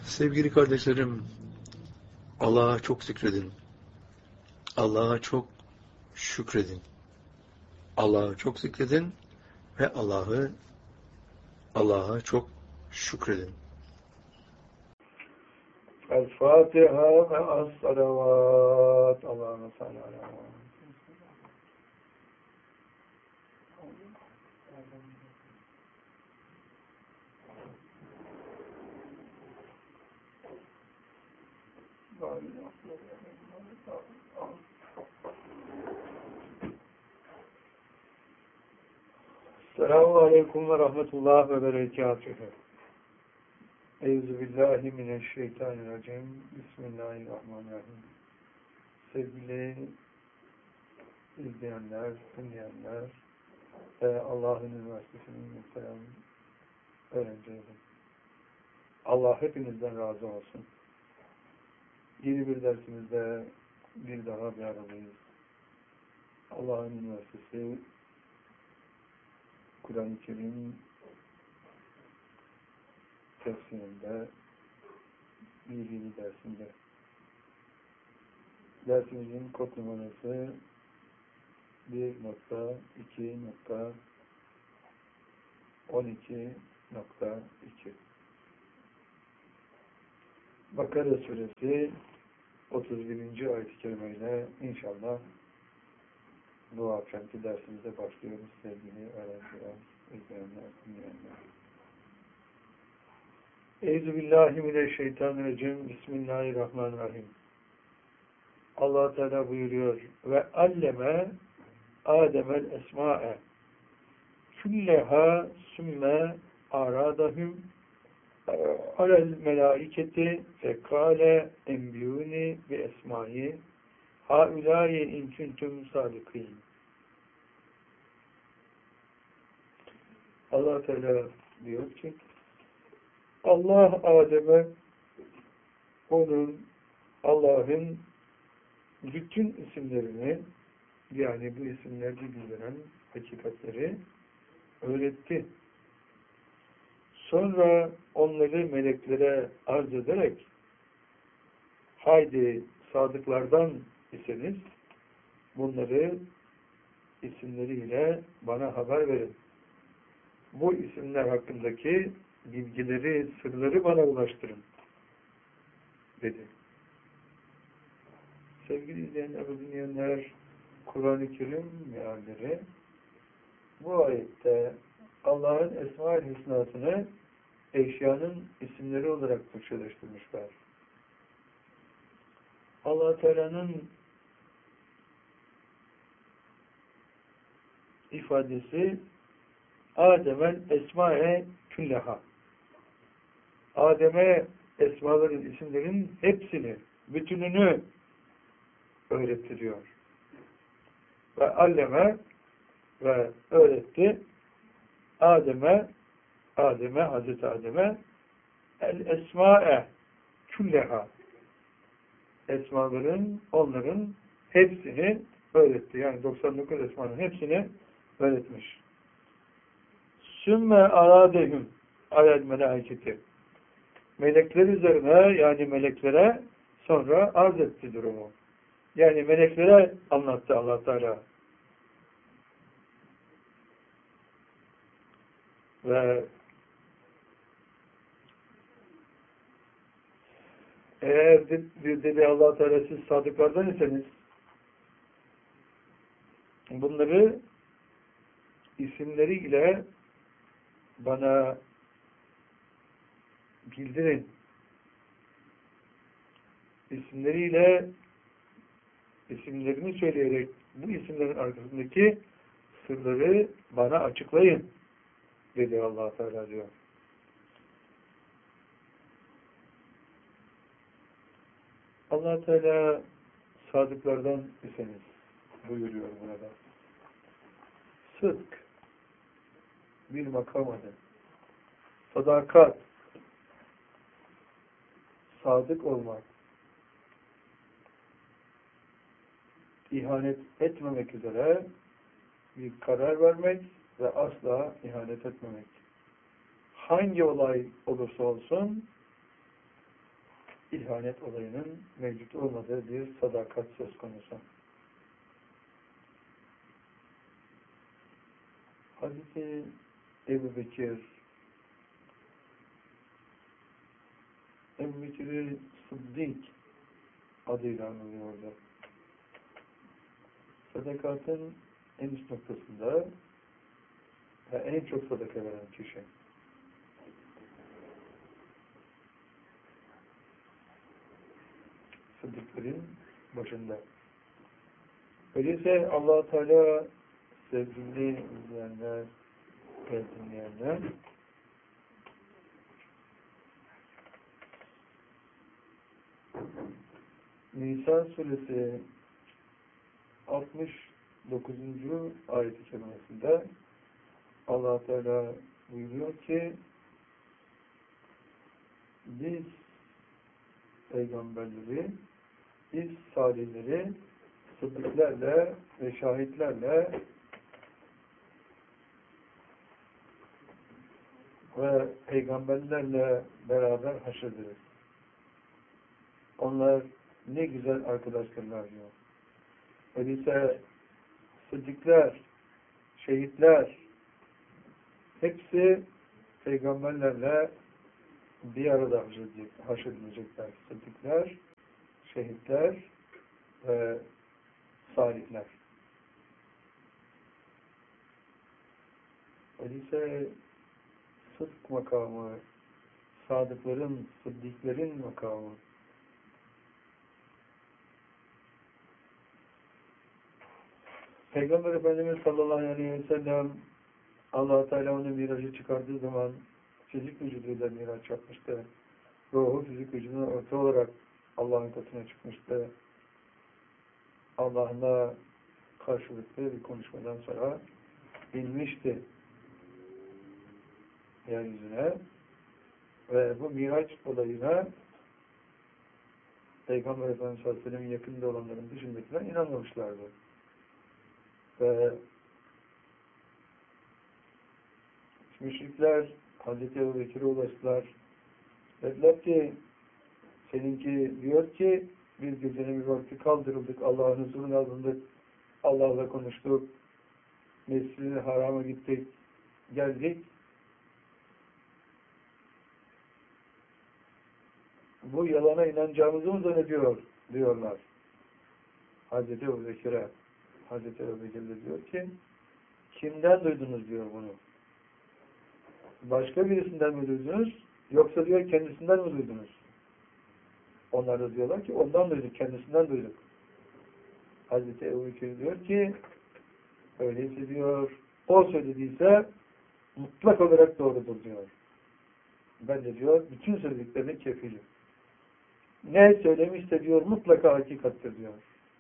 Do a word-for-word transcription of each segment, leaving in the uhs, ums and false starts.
Sevgili kardeşlerim, Allah'a çok zikredin. Allah'a çok şükredin. Allah'a çok zikredin ve Allah'ı Allah'a çok şükredin. El-Fatiha ve as-salavat. Allah'ın salli ala Selamun Aleyküm ve Rahmetullah ve Berekatühü. Euzubillahimineşşeytanirracim. Bismillahirrahmanirrahim. Sevgili izleyenler, dinleyenler ve Allah'ın Üniversitesi'nin muhterem öğrencileri. Allah hepinizden razı olsun. Yeni bir dersimizde bir daha bir aradayız. Allah'ın Üniversitesi Kur'an-ı Kerim tefsirinde bir yeni dersinde. Dersimizin kod numarası bir nokta iki nokta on iki nokta iki. Bakara suresi otuz birinci ayet-i kerimeyle inşallah bu akşamki dersimize başlıyoruz sevgili öğrenciler, izleyenler, dinleyenler. Euzubillahimineşşeytanirracim. Bismillahirrahmanirrahim. Allah Teala buyuruyor ve alleme Adem'el esma'e külleha sümme aradahum alel melaiketi fekale enbiyuni bi esmai haulaye in kuntum sadikin. Allah Teala diyor ki Allah Adem'e onun Allah'ın bütün isimlerini, yani bu isimlerde bildiren hakikatleri öğretti. Sonra onları meleklere arz ederek haydi sadıklardan iseniz bunları isimleriyle bana haber verin. Bu isimler hakkındaki bilgileri, sırları bana ulaştırın dedi. Sevgili izleyenler ve dinleyenler, Kur'an-ı Kerim mealleri bu ayette Allah'ın Esma-ül Hüsna'sını eşyanın isimleri olarak Türkçeleştirmişler. Allah Teala'nın ifadesi Adem'el esma'e külleha. Adem'e esmaların, isimlerin hepsini, bütününü öğretiliyor. Ve alleme ve öğretti Adem'e Adem'e, Hazreti Adem'e el esma'e külleha. Esmaların, onların hepsini öğretti. Yani doksan dokuz esmanın hepsini öğretmiş. Sümme aradehum alel melaiketi. Melekler üzerine, yani meleklere sonra arz etti durumu. Yani meleklere anlattı Allah Teala. Ve eğer bir dedi Allah Teala siz sadıklardan iseniz bunları isimleriyle bana bildirin. İsimleriyle isimlerini söyleyerek bu isimlerin arkasındaki sırları bana açıklayın dedi Allah Teala diyor. Allah Teala sadıklardan iseniz buyuruyor burada. Sıdk bir makam adı. Sadakat, sadık olmak, ihanet etmemek üzere bir karar vermek ve asla ihanet etmemek. Hangi olay olursa olsun ihanet olayının mevcut olmadığı bir sadakat söz konusu. Hazreti Ebu Bekir Ebu Bekir'i Sıddık adıyla anılıyordu. Sadakatın en üst noktasında ve en çok sadaka veren kişi. Sıddıkların başında. Öyleyse Allah-u Teala sevgili izleyenler ve dinleyenler, Nisa suresi altmış dokuzuncu ayet-i kerimesinde Allah Teala buyuruyor ki biz peygamberleri, biz salihleri sıddıklarla ve şahitlerle ve peygamberlerle beraber haşrederiz. Onlar ne güzel arkadaşlarlar diyor. Öyleyse sıddıklar, şehitler hepsi peygamberlerle bir arada haşredilecekler. Sıddıklar, şehitler ve salihler. Öyleyse sıdk makamı, sadıkların, sıddıkların makamı. Peygamber Efendimiz sallallahu aleyhi ve sellem Allah-u Teala onu miracı çıkardığı zaman fizik vücuduyla miraç yapmıştı. Ruhu fizik vücuduna orta olarak Allah'ın katına çıkmıştı. Allah'la karşılıklı bir konuşmadan sonra inmişti yeryüzüne ve bu miraç olayına Peygamber Efendimiz sallallahu aleyhi ve sellem'in yakında olanların dışındakiler inanmamışlardı. Ve müşrikler Hazreti Ebu Bekir'e ulaştılar. Dediler ki seninki diyor ki biz gecenin bir vakti kaldırıldık, Allah'ın huzuruna alındık, Allah'la konuştuk, Mescid-i Haram'a gittik, geldik. Bu yalana inanacağımızı mı zannediyor diyorlar. Hazreti Ebu Bekir'e. Hazreti Ebu Bekir diyor ki kimden duydunuz diyor bunu. Başka birisinden mi duydunuz? Yoksa diyor kendisinden mi duydunuz? Onlar da diyorlar ki ondan duyduk, kendisinden duyduk. Hazreti Ebu Bekir diyor ki öyleyse diyor o söylediyse mutlak olarak doğrudur diyor. Ben de diyor bütün söylediklerine kefilim. Ne söylemişse diyor mutlaka hakikattir diyor.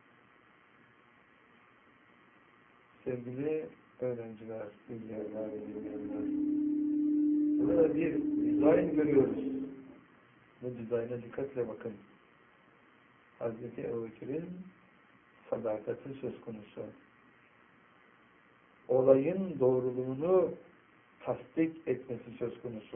Sevgili öğrenciler, bilgiler, bilgiler. Burada bir dizayn görüyoruz. Bu dizayna dikkatle bakın. Hazreti Ebu Bekir'in sadakati söz konusu. Olayın doğruluğunu tasdik etmesi söz konusu.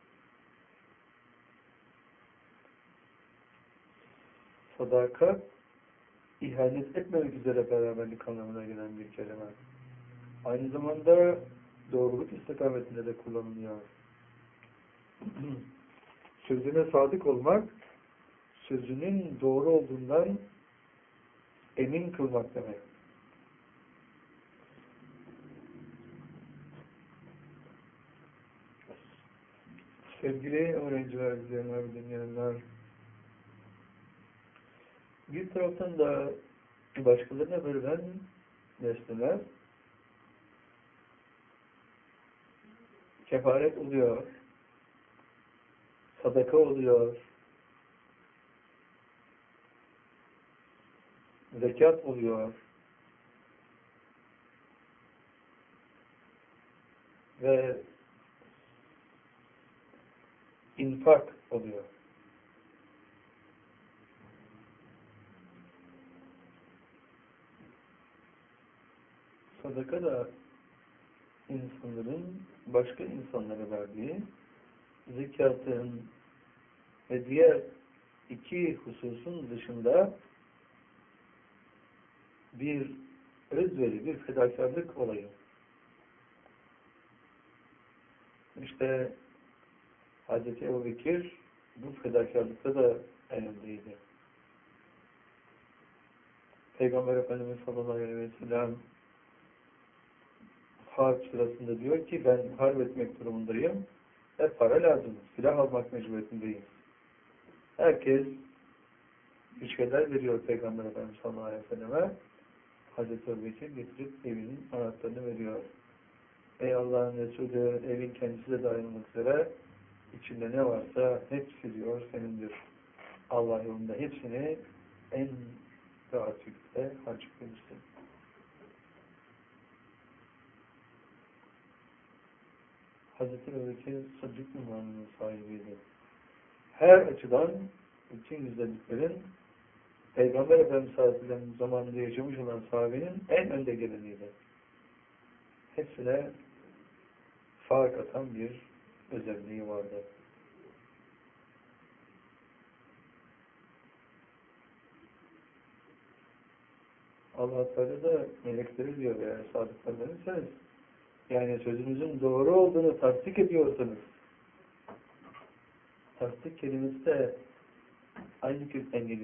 Sadakat, ihanet etmemek üzere beraberlik anlamına gelen bir kelime. Aynı zamanda doğruluk istikametinde de kullanılıyor. Sözüne sadık olmak, sözünün doğru olduğundan emin kılmak demek. Sevgili öğrenciler, izleyenler, dinleyenler, bir taraftan da başkalarına verilen nesneler kefaret oluyor, sadaka oluyor, zekat oluyor ve infak oluyor. Sadaka da insanların başka insanlara verdiği zekatın ve diğer iki hususun dışında bir özveri, bir fedakarlık olayı. İşte Hazreti Ebubekir bu fedakarlıkta da en öndeydi. Peygamber Efendimiz sallallahu aleyhi ve sellem harp sırasında diyor ki ben harp etmek durumundayım. Hep para lazım. Silah almak mecburiyetindeyim. Herkes bir şeyler veriyor Peygamber Efendimiz sallallahu aleyhi ve selleme. Hazreti Ebubekir getirip evinin anahtarını veriyor. Ey Allah'ın Resulü, evin kendisi de dahil olmak üzere içinde ne varsa hepsi diyor senindir. Allah yolunda hepsini en rahat şekilde harcayabilirsin. Hazreti Ebubekir Sıddık ünvanının sahibiydi. Her açıdan bütün güzelliklerin Peygamber Efendimiz sallallahu aleyhi ve sellem zamanında yaşamış olan sahabenin en önde geleniydi. Hepsine fark atan bir özelliği vardı. Allah Teala da melekleri diyor eğer sadıklarınızsanız, yani sözünüzün doğru olduğunu tasdik ediyorsanız, tasdik kelimesi de aynı kökten geliyor.